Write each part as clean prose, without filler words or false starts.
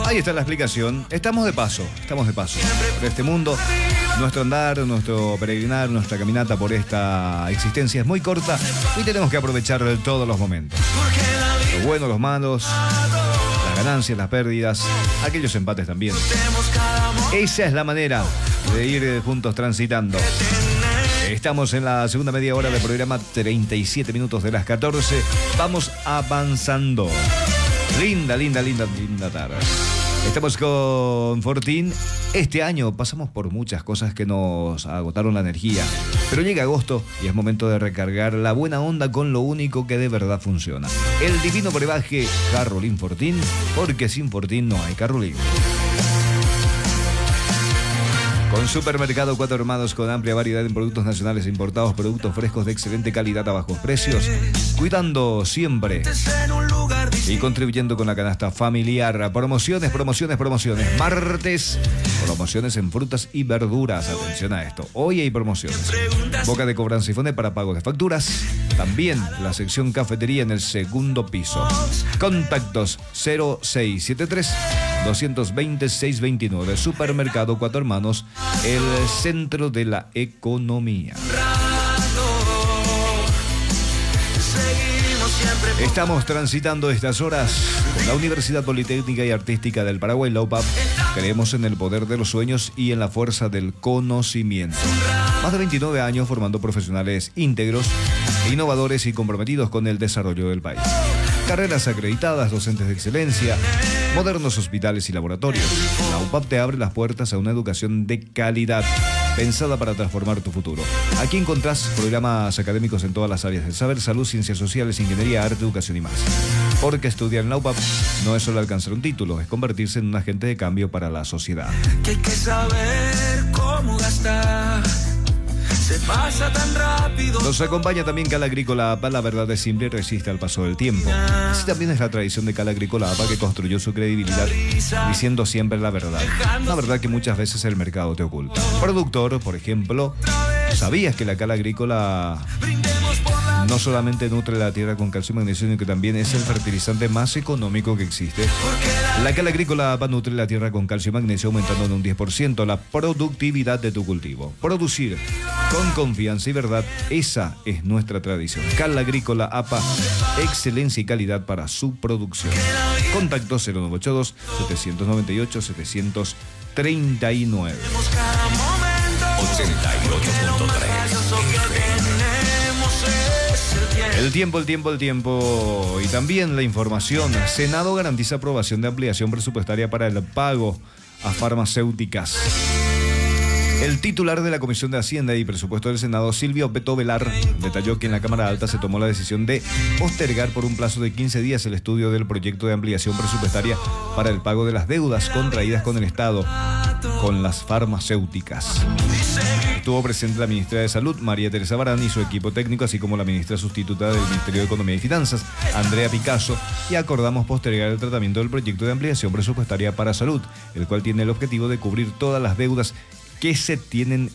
Ahí está la explicación. Estamos de paso por este mundo. Nuestro andar, nuestro peregrinar, nuestra caminata por esta existencia es muy corta y tenemos que aprovechar todos los momentos. Los buenos, los malos, las ganancias, las pérdidas, aquellos empates también. Esa es la manera de ir juntos transitando. Estamos en la segunda media hora del programa, 37 minutos de las 14. Vamos avanzando. Linda tarde. Estamos con Fortín. Este año pasamos por muchas cosas que nos agotaron la energía, pero llega agosto y es momento de recargar la buena onda con lo único que de verdad funciona. El divino brebaje Carolín Fortín, porque sin Fortín no hay Carolín. Con Supermercado Cuatro Hermanos, con amplia variedad en productos nacionales e importados, productos frescos de excelente calidad a bajos precios, cuidando siempre y contribuyendo con la canasta familiar. Promociones. Martes, promociones en frutas y verduras. Atención a esto. Hoy hay promociones. Boca de cobranza y fonde para pago de facturas. También la sección cafetería en el segundo piso. Contactos 0673 220 629. Supermercado Cuatro Hermanos, el centro de la economía. Estamos transitando estas horas con la Universidad Politécnica y Artística del Paraguay, la UPAP. Creemos en el poder de los sueños y en la fuerza del conocimiento. Más de 29 años formando profesionales íntegros, innovadores y comprometidos con el desarrollo del país. Carreras acreditadas, docentes de excelencia, modernos hospitales y laboratorios. La UPAP te abre las puertas a una educación de calidad, pensada para transformar tu futuro. Aquí encontrás programas académicos en todas las áreas del saber, salud, ciencias sociales, ingeniería, arte, educación y más. Porque estudiar en la UPAP no es solo alcanzar un título, es convertirse en un agente de cambio para la sociedad. Que hay que saber cómo gastar. Se pasa tan rápido. Nos acompaña también Cala Agrícola APA, la verdad es simple y resiste al paso del tiempo. Así también es la tradición de Cala Agrícola APA, que construyó su credibilidad diciendo siempre la verdad. La verdad que muchas veces el mercado te oculta. Productor, por ejemplo, ¿sabías que la Cala Agrícola no solamente nutre la tierra con calcio y magnesio, sino que también es el fertilizante más económico que existe? La Cala Agrícola APA nutre la tierra con calcio y magnesio, aumentando en un 10% la productividad de tu cultivo. Producir con confianza y verdad, esa es nuestra tradición. Cala Agrícola APA, excelencia y calidad para su producción. Contacto 0982 798 739. 88.3. El tiempo. Y también la información. Senado garantiza aprobación de ampliación presupuestaria para el pago a farmacéuticas. El titular de la Comisión de Hacienda y Presupuesto del Senado, Silvio Beto Velar, detalló que en la Cámara Alta se tomó la decisión de postergar por un plazo de 15 días el estudio del proyecto de ampliación presupuestaria para el pago de las deudas contraídas con el Estado, con las farmacéuticas. Estuvo presente la ministra de Salud, María Teresa Barán, y su equipo técnico, así como la ministra sustituta del Ministerio de Economía y Finanzas, Andrea Picasso, y acordamos postergar el tratamiento del proyecto de ampliación presupuestaria para salud, el cual tiene el objetivo de cubrir todas las deudas que se tienen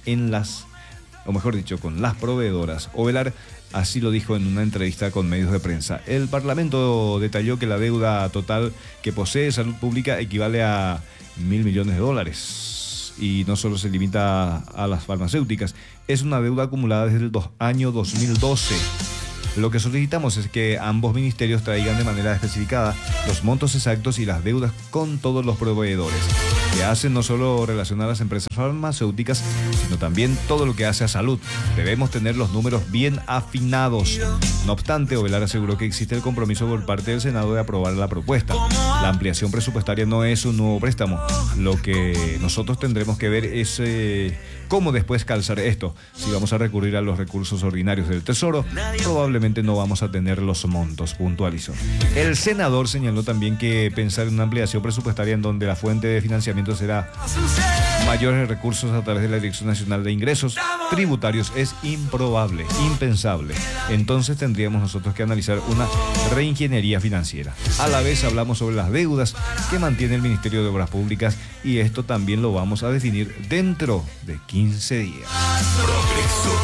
con las proveedoras. Ovelar así lo dijo en una entrevista con medios de prensa. El Parlamento detalló que la deuda total que posee Salud Pública equivale a $1.000 millones. Y no solo se limita a las farmacéuticas, es una deuda acumulada desde el año 2012. Lo que solicitamos es que ambos ministerios traigan de manera especificada los montos exactos y las deudas con todos los proveedores, que hacen no solo relación a las empresas farmacéuticas, sino también todo lo que hace a salud. Debemos tener los números bien afinados. No obstante, Ovelar aseguró que existe el compromiso por parte del Senado de aprobar la propuesta. La ampliación presupuestaria no es un nuevo préstamo. Lo que nosotros tendremos que ver es cómo después calzar esto. Si vamos a recurrir a los recursos ordinarios del Tesoro, probablemente no vamos a tener los montos, puntualizó. El senador señaló también que pensar en una ampliación presupuestaria en donde la fuente de financiamiento será mayores recursos a través de la Dirección Nacional de Ingresos Tributarios es improbable, impensable. Entonces tendríamos nosotros que analizar una reingeniería financiera. A la vez hablamos sobre las deudas que mantiene el Ministerio de Obras Públicas, y esto también lo vamos a definir dentro de 15 días. Progreso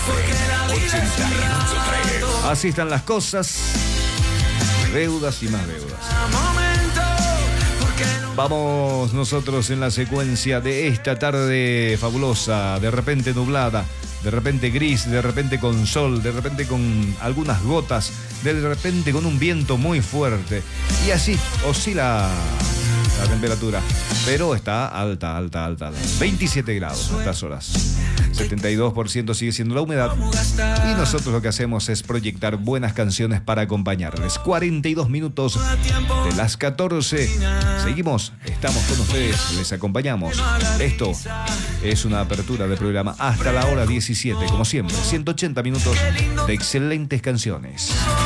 FM 88.3. Así están las cosas. Deudas y más deudas. Vamos nosotros en la secuencia de esta tarde fabulosa, de repente nublada, de repente gris, de repente con sol, de repente con algunas gotas, de repente con un viento muy fuerte. Y así oscila la temperatura, pero está alta. 27 grados a estas horas. 72% sigue siendo la humedad. Y nosotros lo que hacemos es proyectar buenas canciones para acompañarles. 42 minutos de las 14. Seguimos, estamos con ustedes, les acompañamos. Esto es una apertura de programa hasta la hora 17, como siempre. 180 minutos de excelentes canciones.